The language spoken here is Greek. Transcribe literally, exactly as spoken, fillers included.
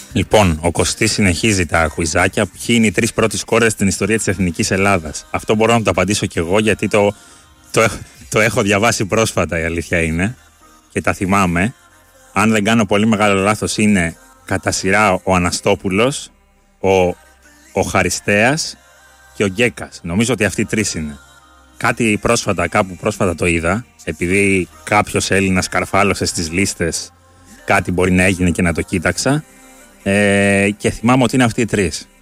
Λοιπόν, ο Κωστής συνεχίζει τα χουιζάκια. Ποιοι είναι οι τρεις πρώτες κόρες στην ιστορία της Εθνικής Ελλάδας? Αυτό μπορώ να το απαντήσω κι εγώ, γιατί το, το, το έχω διαβάσει πρόσφατα, η αλήθεια είναι. Και τα θυμάμαι. Αν δεν κάνω πολύ μεγάλο λάθος, είναι κατά σειρά ο Αναστόπουλος, ο, ο Χαριστέας και ο Γκέκας. Νομίζω ότι αυτοί οι τρεις είναι. Κάτι πρόσφατα, κάπου πρόσφατα το είδα, επειδή κάποιος Έλληνας καρφάλωσε στις λίστες, κάτι μπορεί να έγινε και να το κοίταξα. Ε, και θυμάμαι ότι είναι αυτοί οι τρεις.